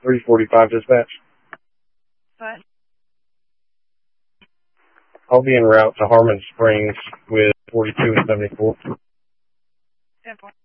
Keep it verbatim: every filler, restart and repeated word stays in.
three forty-five dispatch. What? I'll be en route to Harmon Springs with forty-two and seventy-four. ten four.